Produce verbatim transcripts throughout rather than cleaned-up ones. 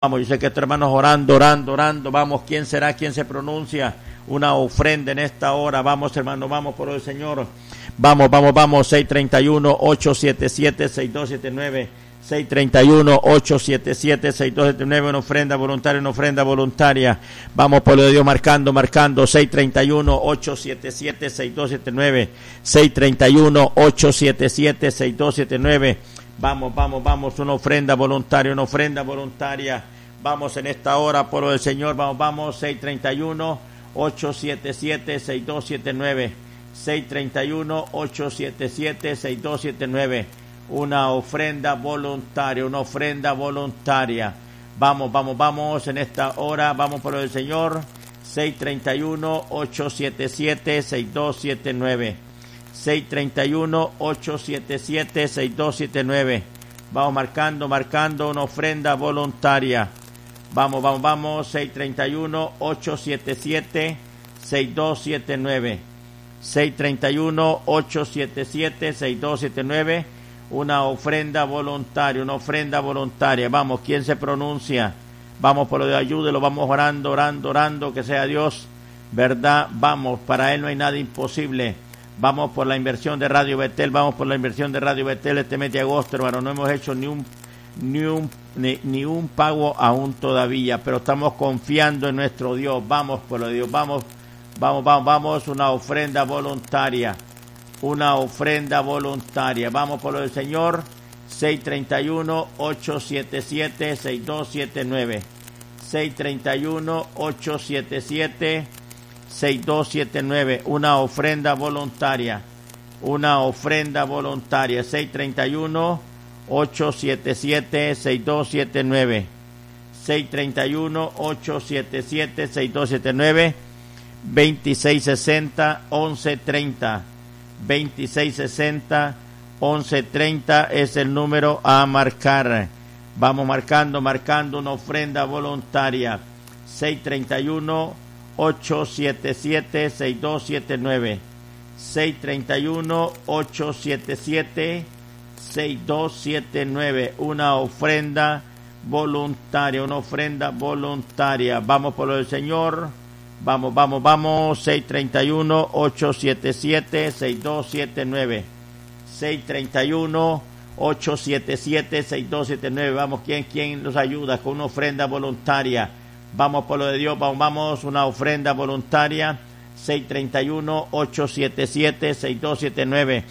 Vamos, yo sé que estos hermanos orando, orando, orando. Vamos, ¿quién será? ¿Quién se pronuncia? Una ofrenda en esta hora. Vamos, hermano, vamos por el Señor. Vamos, vamos, vamos. seis tres uno, ocho siete siete, seis dos siete nueve. seis tres uno, ocho siete siete, seis dos siete nueve. Una ofrenda voluntaria, una ofrenda voluntaria. Vamos por lo de Dios, marcando, marcando. seis tres uno, ocho siete siete, seis dos siete nueve. seis tres uno, ocho siete siete, seis dos siete nueve. Vamos, vamos, vamos, una ofrenda voluntaria, una ofrenda voluntaria. Vamos en esta hora por el Señor, vamos, vamos, seis tres uno, ocho siete siete, seis dos siete nueve. seis tres uno, ocho siete siete, seis dos siete nueve. Una ofrenda voluntaria, una ofrenda voluntaria. Vamos, vamos, vamos en esta hora, vamos por el Señor. seis tres uno, ocho siete siete, seis dos siete nueve. seis tres uno, ocho siete siete, seis dos siete nueve. Vamos marcando, marcando una ofrenda voluntaria. Vamos, vamos, vamos. seis tres uno, ocho siete siete, seis dos siete nueve. seis tres uno, ocho siete siete, seis dos siete nueve. Una ofrenda voluntaria, una ofrenda voluntaria. Vamos, ¿quién se pronuncia? Vamos por lo de ayúdelo, vamos orando, orando, orando, que sea Dios, ¿verdad? Vamos, para Él no hay nada imposible. Vamos por la inversión de Radio Betel, vamos por la inversión de Radio Betel este mes de agosto, hermano. No hemos hecho ni un ni un ni, ni un pago aún todavía, pero estamos confiando en nuestro Dios. Vamos por lo de Dios, vamos, vamos, vamos, vamos, una ofrenda voluntaria, una ofrenda voluntaria. Vamos por lo del Señor. seis tres uno, ocho siete siete, seis dos siete nueve. seis tres uno, ocho siete siete, seis dos siete nueve. Una ofrenda voluntaria, una ofrenda voluntaria. seis tres uno, ocho siete siete, seis dos siete nueve. seis tres uno, ocho siete siete, seis dos siete nueve. veintiséis sesenta, once treinta. veintiséis sesenta, once treinta es el número a marcar. Vamos marcando, marcando una ofrenda voluntaria. seis tres uno, ocho siete siete, seis dos siete nueve. seis tres uno, ocho siete siete, seis dos siete nueve. Una ofrenda voluntaria, una ofrenda voluntaria. Vamos por lo del Señor. Vamos, vamos, vamos. seis tres uno, ocho siete siete, seis dos siete nueve. seis tres uno, ocho siete siete, seis dos siete nueve. Vamos, ¿quién, quién nos ayuda con una ofrenda voluntaria? Vamos por lo de Dios, vamos, vamos, una ofrenda voluntaria. seis tres uno, ocho siete siete, seis dos siete nueve.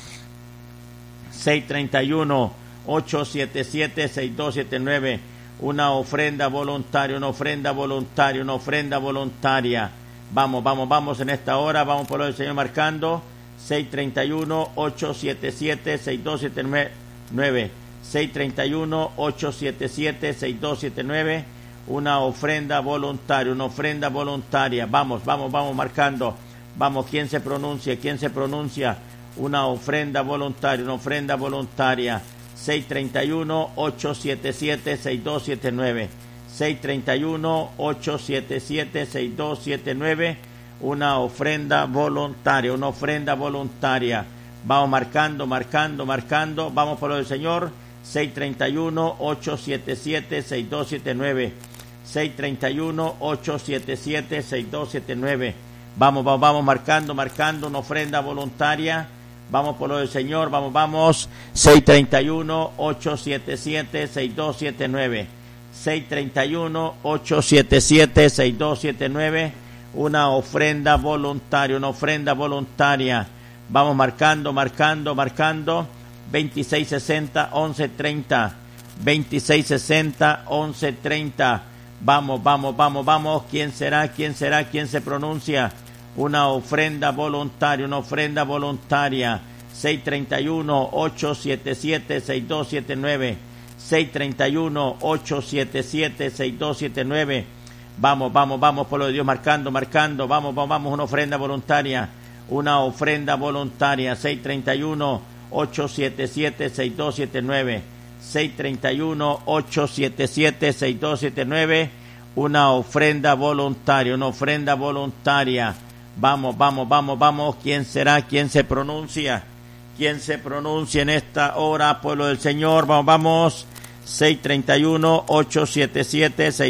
seis tres uno, ocho siete siete, seis dos siete nueve. Una ofrenda voluntaria, una ofrenda voluntaria, una ofrenda voluntaria. Vamos, vamos, vamos en esta hora, vamos por lo del Señor marcando. seis tres uno, ocho siete siete, seis dos siete nueve. seis tres uno, ocho siete siete, seis dos siete nueve. Una ofrenda voluntaria, una ofrenda voluntaria. Vamos, vamos, vamos marcando. Vamos, ¿quién se pronuncia? ¿Quién se pronuncia? Una ofrenda voluntaria, una ofrenda voluntaria. seis tres uno, ocho siete siete, seis dos siete nueve. seis tres uno, ocho siete siete, seis dos siete nueve. Una ofrenda voluntaria, una ofrenda voluntaria. Vamos marcando, marcando, marcando. Vamos por lo del Señor. seis tres uno, ocho siete siete, seis dos siete nueve. seis tres uno, ocho siete siete, seis dos siete nueve. Vamos, vamos, vamos marcando, marcando una ofrenda voluntaria. Vamos por lo del Señor, vamos, vamos. seis tres uno, ocho siete siete, seis dos siete nueve. seis tres uno, ocho siete siete, seis dos siete nueve. Una ofrenda voluntaria, una ofrenda voluntaria. Vamos marcando, marcando, marcando. veintiséis sesenta, once treinta. veintiséis sesenta, once treinta. Vamos, vamos, vamos, vamos. ¿Quién será? ¿Quién será? ¿Quién se pronuncia? Una ofrenda voluntaria, una ofrenda voluntaria. seis tres uno, ocho siete siete, seis dos siete nueve. seis tres uno, ocho siete siete, seis dos siete nueve. Vamos, vamos, vamos por lo de Dios, marcando, marcando. Vamos, vamos, vamos, una ofrenda voluntaria. Una ofrenda voluntaria. seis tres uno, ocho siete siete, seis dos siete nueve. seis tres uno, ocho siete siete, seis dos siete nueve. Una ofrenda voluntaria, una ofrenda voluntaria. Vamos, vamos, vamos, vamos. ¿Quién será? ¿Quién se pronuncia? ¿Quién se pronuncia en esta hora, pueblo del Señor? Vamos, vamos. seis tres uno, ocho siete siete, seis